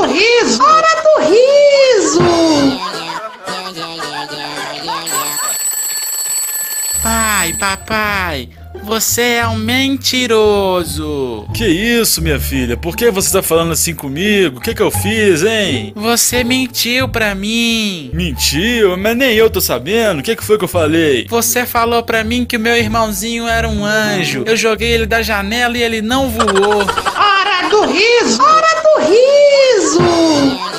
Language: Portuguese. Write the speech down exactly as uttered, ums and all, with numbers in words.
riso! Hora do riso! Pai, papai, você é um mentiroso. Que isso, minha filha? Por que você tá falando assim comigo? O que que eu fiz, hein? Você mentiu pra mim. Mentiu? Mas nem eu tô sabendo. O que que foi que eu falei? Você falou pra mim que o meu irmãozinho era um anjo. Eu joguei ele da janela e ele não voou. Hora do riso! Hora do riso!